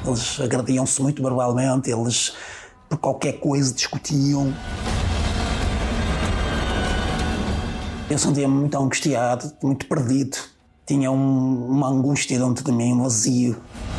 Eles agrediam-se muito verbalmente, eles por qualquer coisa discutiam. Eu sentia-me muito angustiado, muito perdido. Tinha uma angústia dentro de mim, um vazio.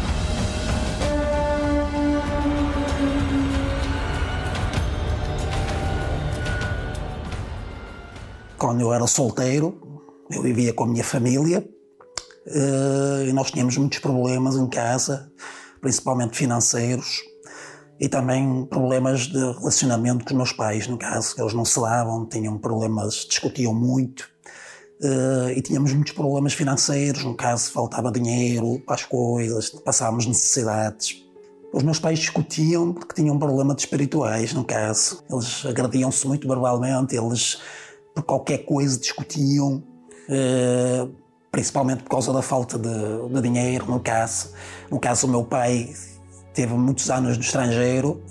Quando eu era solteiro, eu vivia com a minha família e nós tínhamos muitos problemas em casa, principalmente financeiros, e também problemas de relacionamento com os meus pais, no caso. Eles não se davam, tinham problemas, discutiam muito e tínhamos muitos problemas financeiros, no caso faltava dinheiro para as coisas, passávamos necessidades. Os meus pais discutiam porque tinham problemas espirituais, no caso. Eles agrediam-se muito verbalmente, eles por qualquer coisa discutiam, principalmente por causa da falta de dinheiro, no caso. No caso, o meu pai teve muitos anos no estrangeiro,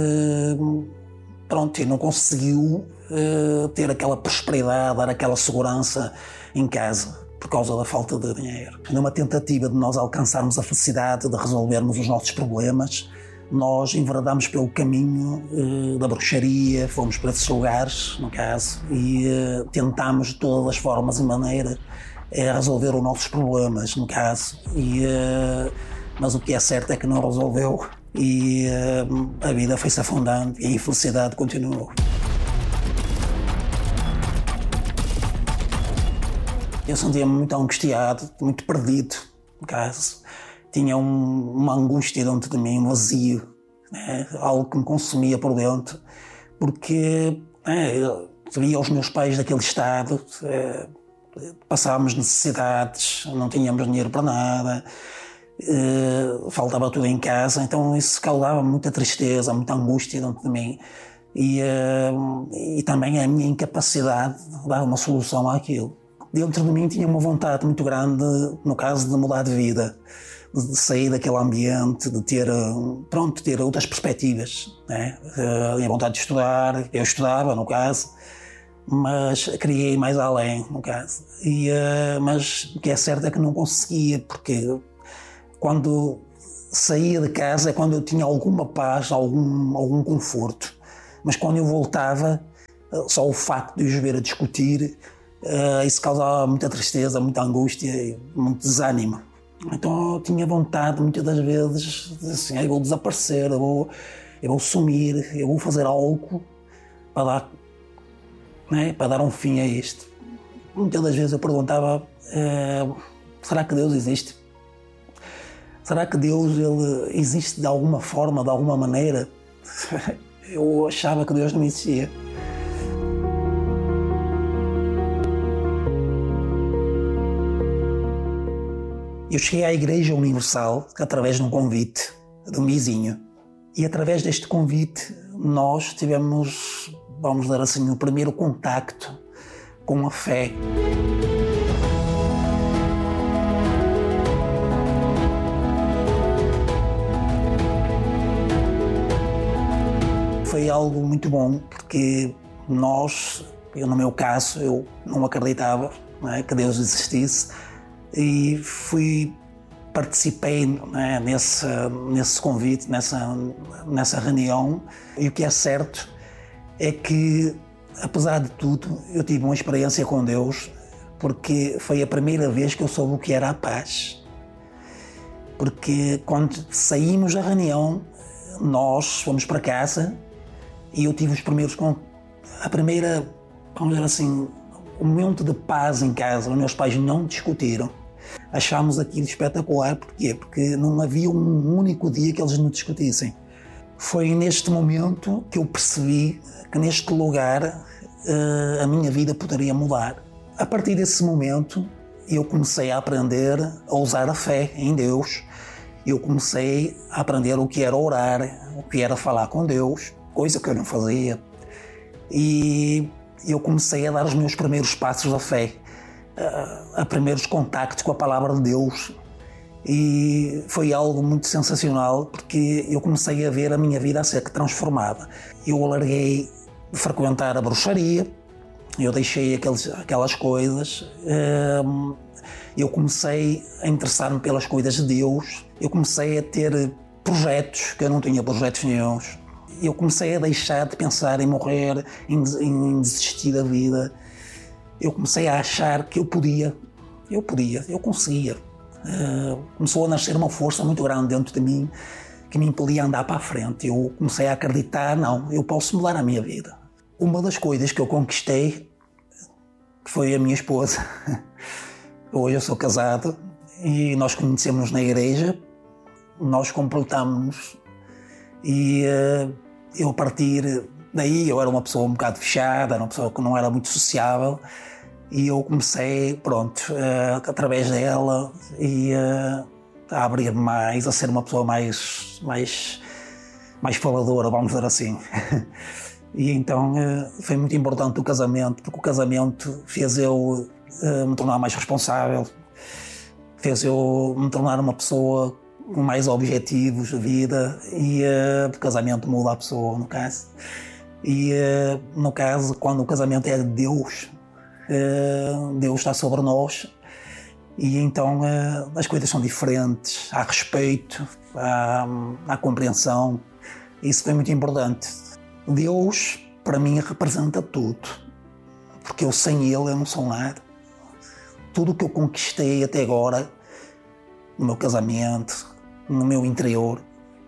e não conseguiu ter aquela prosperidade, dar aquela segurança em casa, por causa da falta de dinheiro. Numa tentativa de nós alcançarmos a felicidade, de resolvermos os nossos problemas, nós enveredámos pelo caminho da bruxaria, fomos para esses lugares, no caso, e tentámos de todas as formas e maneiras resolver os nossos problemas, no caso, mas o que é certo é que não resolveu e a vida foi-se afundando e a infelicidade continuou. Eu sentia-me muito angustiado, muito perdido, no caso. Tinha uma angústia dentro de mim, um vazio, né? Algo que me consumia por dentro, porque via os meus pais daquele estado, passávamos necessidades, não tínhamos dinheiro para nada, faltava tudo em casa, então isso causava muita tristeza, muita angústia dentro de mim e também a minha incapacidade de dar uma solução àquilo. Dentro de mim tinha uma vontade muito grande, no caso, de mudar de vida, de sair daquele ambiente, de ter outras perspectivas, né? Tinha vontade de estudar, eu estudava, no caso, mas queria ir mais além, no caso. Mas o que é certo é que não conseguia, porque quando saía de casa é quando eu tinha alguma paz, algum conforto. Mas quando eu voltava, só o facto de os ver a discutir, isso causava muita tristeza, muita angústia e muito desânimo. Então eu tinha vontade, muitas das vezes, de assim, eu vou desaparecer, eu vou sumir, eu vou fazer algo para dar um fim a isto. Muitas das vezes eu perguntava, será que Deus existe? Será que Deus ele existe de alguma forma, de alguma maneira? Eu achava que Deus não existia. Eu cheguei à Igreja Universal através de um convite de um vizinho. E através deste convite nós tivemos, vamos dizer assim, o primeiro contacto com a fé. Foi algo muito bom, porque no meu caso, eu não acreditava, que Deus existisse, e participei, nesse convite, nessa reunião, e o que é certo é que, apesar de tudo, eu tive uma experiência com Deus, porque foi a primeira vez que eu soube o que era a paz. Porque quando saímos da reunião, nós fomos para casa e eu tive vamos dizer assim, um momento de paz em casa. Os meus pais não discutiram. Achámos aquilo espetacular. Porquê? Porque não havia um único dia que eles não discutissem. Foi neste momento que eu percebi que neste lugar a minha vida poderia mudar. A partir desse momento eu comecei a aprender a usar a fé em Deus. Eu comecei a aprender o que era orar, o que era falar com Deus, coisa que eu não fazia. E eu comecei a dar os meus primeiros passos da fé, a primeiros contactos com a palavra de Deus. E foi algo muito sensacional, porque eu comecei a ver a minha vida a ser transformada. Eu larguei de frequentar a bruxaria, eu deixei aquelas coisas, eu comecei a interessar-me pelas coisas de Deus, eu comecei a ter projetos, que eu não tinha projetos nenhuns. Eu comecei a deixar de pensar em morrer, em desistir da vida. Eu comecei a achar que eu conseguia. Começou a nascer uma força muito grande dentro de mim que me impelia a andar para a frente. Eu comecei a acreditar, não, eu posso mudar a minha vida. Uma das coisas que eu conquistei foi a minha esposa. Hoje eu sou casado e nós conhecemos na igreja, nós completámos-nos e eu a partir daí eu era uma pessoa um bocado fechada, era uma pessoa que não era muito sociável e eu comecei, através dela e a abrir-me mais, a ser uma pessoa mais faladora, vamos dizer assim. E então foi muito importante o casamento, porque o casamento fez eu me tornar mais responsável, fez eu me tornar uma pessoa com mais objetivos de vida e o casamento muda a pessoa, no caso. E no caso, quando o casamento é de Deus, Deus está sobre nós e então as coisas são diferentes, há respeito, há compreensão. Isso foi muito importante. Deus, para mim, representa tudo, porque eu sem Ele eu não sou nada. Tudo o que eu conquistei até agora, no meu casamento, no meu interior,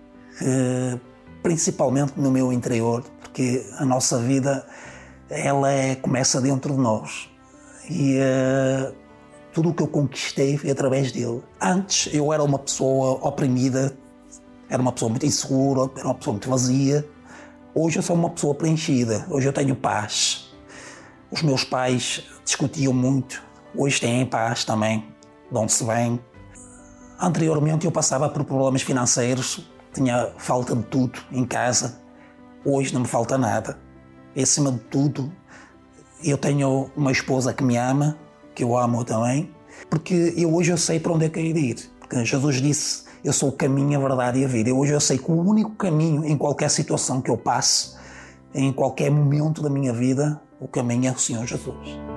principalmente no meu interior, porque a nossa vida ela começa dentro de nós e tudo o que eu conquistei foi através dele. Antes eu era uma pessoa oprimida, era uma pessoa muito insegura, era uma pessoa muito vazia. Hoje eu sou uma pessoa preenchida, hoje eu tenho paz. Os meus pais discutiam muito, hoje têm paz também, dão-se bem. Anteriormente eu passava por problemas financeiros, tinha falta de tudo em casa, hoje não me falta nada. E acima de tudo, eu tenho uma esposa que me ama, que eu amo também, porque hoje eu sei para onde é que eu ir ir. Porque Jesus disse, eu sou o caminho, a verdade e a vida. Hoje eu sei que o único caminho em qualquer situação que eu passe, em qualquer momento da minha vida, o caminho é o Senhor Jesus.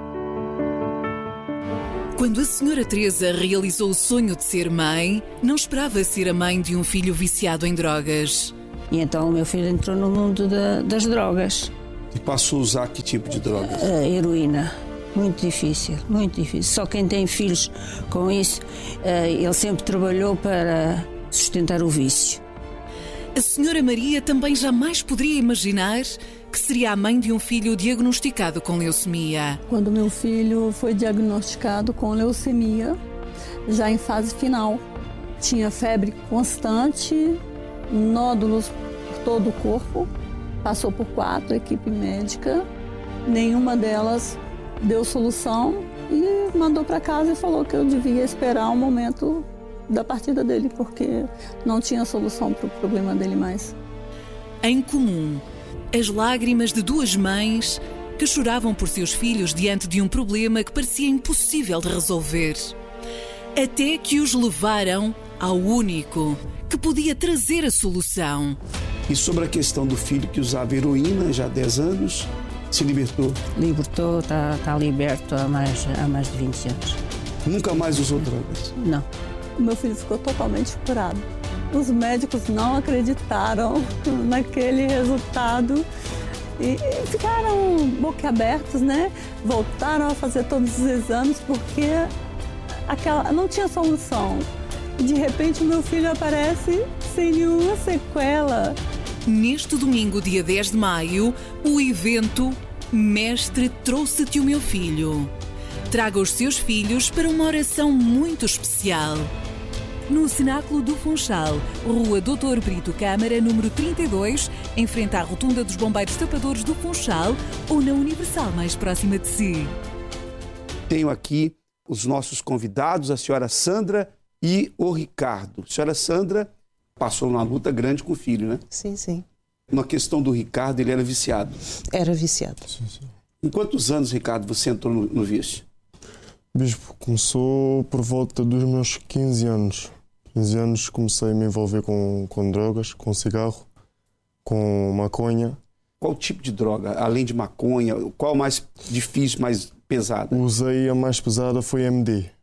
Quando a senhora Teresa realizou o sonho de ser mãe, não esperava ser a mãe de um filho viciado em drogas. E então o meu filho entrou no mundo das drogas. E passou a usar que tipo de drogas? A heroína. Muito difícil, muito difícil. Só quem tem filhos com isso, ele sempre trabalhou para sustentar o vício. A senhora Maria também jamais poderia imaginar que seria a mãe de um filho diagnosticado com leucemia. Quando meu filho foi diagnosticado com leucemia, já em fase final, tinha febre constante, nódulos por todo o corpo, passou por 4 equipes médicas, nenhuma delas deu solução e mandou para casa e falou que eu devia esperar o momento da partida dele, porque não tinha solução para o problema dele mais. Em comum, as lágrimas de 2 mães que choravam por seus filhos diante de um problema que parecia impossível de resolver. Até que os levaram ao único que podia trazer a solução. E sobre a questão do filho que usava heroína já há 10 anos, se libertou? Libertou, está liberto há mais de 20 anos. Nunca mais usou drogas? Não. O meu filho ficou totalmente curado. Os médicos não acreditaram naquele resultado e ficaram boquiabertos, né? Voltaram a fazer todos os exames porque não tinha solução. E de repente o meu filho aparece sem nenhuma sequela. Neste domingo, dia 10 de maio, o evento Mestre, trouxe-te o meu filho. Traga os seus filhos para uma oração muito especial. No Cenáculo do Funchal, Rua Doutor Brito Câmara, número 32, em frente à Rotunda dos Bombeiros Tapadores do Funchal ou na Universal mais próxima de si. Tenho aqui os nossos convidados, a senhora Sandra e o Ricardo. A senhora Sandra passou uma luta grande com o filho, né? Sim, sim. Na questão do Ricardo, ele era viciado. Era viciado. Sim. Em quantos anos, Ricardo, você entrou no vício? Bispo, começou por volta dos meus 15 anos. 15 anos comecei a me envolver com drogas, com cigarro, com maconha. Qual tipo de droga? Além de maconha, qual mais difícil, mais pesada? Usei a mais pesada foi MD.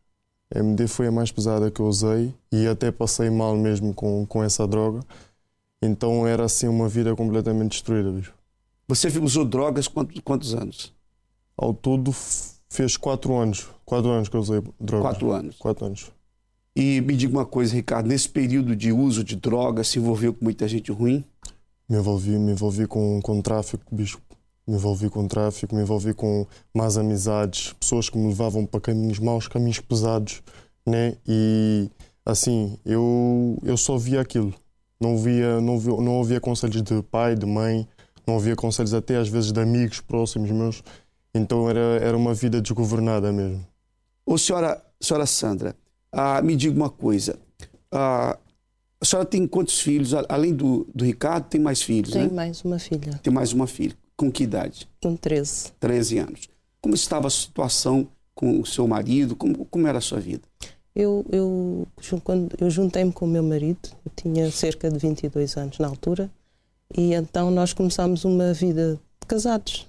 A MD foi a mais pesada que eu usei e até passei mal mesmo com essa droga. Então era assim uma vida completamente destruída, bicho. Você usou drogas quantos anos? Ao todo fez 4 anos. 4 anos que eu usei drogas. 4 anos. 4 anos. E me diga uma coisa, Ricardo, nesse período de uso de drogas, se envolveu com muita gente ruim? Me envolvi com tráfico, bicho. Me envolvi com tráfico, me envolvi com más amizades, pessoas que me levavam para caminhos maus, caminhos pesados, né? E assim, eu só via aquilo. Não ouvia conselhos de pai, de mãe, não ouvia conselhos até às vezes de amigos próximos meus. Então era uma vida desgovernada mesmo. Ô, senhora Sandra, me diga uma coisa. A senhora tem quantos filhos? Além do Ricardo, tem mais filhos, né? Tenho mais uma filha. Tem mais uma filha. Com que idade? Com 13. 13 anos. Como estava a situação com o seu marido? Como era a sua vida? Quando eu juntei-me com o meu marido, eu tinha cerca de 22 anos na altura, e então nós começámos uma vida de casados.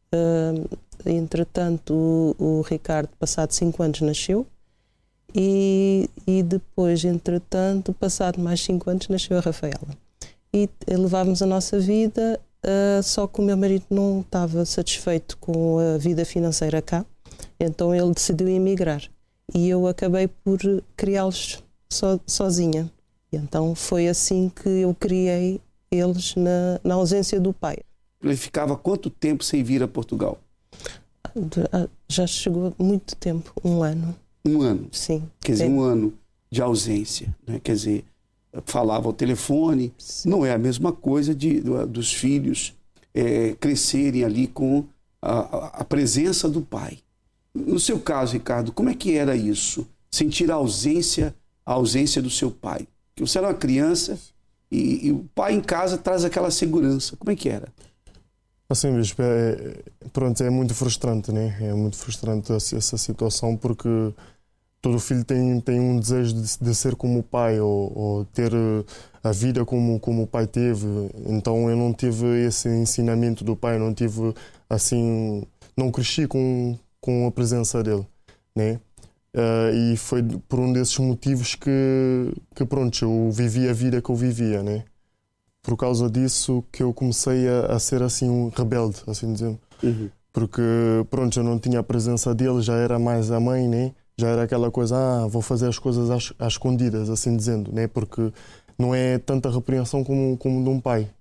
Entretanto, o Ricardo, passado 5 anos, nasceu, e depois, entretanto, passado mais 5 anos, nasceu a Rafaela. E levávamos a nossa vida, só que o meu marido não estava satisfeito com a vida financeira cá, então ele decidiu emigrar. E eu acabei por criá-los sozinha. E então foi assim que eu criei eles na ausência do pai. Ele ficava quanto tempo sem vir a Portugal? Já chegou muito tempo, 1 ano. 1 ano? Sim. Quer dizer, 1 ano de ausência, né? Quer dizer, falava ao telefone. Sim. Não é a mesma coisa dos filhos crescerem ali com a presença do pai. No seu caso, Ricardo, como é que era isso? Sentir a ausência do seu pai. Porque você era uma criança e o pai em casa traz aquela segurança. Como é que era? Assim, bispo, é muito frustrante, né? É muito frustrante essa situação, porque todo filho tem um desejo de ser como o pai ou ter a vida como o pai teve. Então eu não tive esse ensinamento do pai, não tive assim, não cresci com a presença dele, né? E foi por um desses motivos que pronto, eu vivi a vida que eu vivia, né? Por causa disso que eu comecei a ser assim um rebelde, assim dizendo. Uhum. Porque pronto, eu não tinha a presença dele, já era mais a mãe, né? Já era aquela coisa, vou fazer as coisas às escondidas, assim dizendo, né? Porque não é tanta repreensão como de um pai.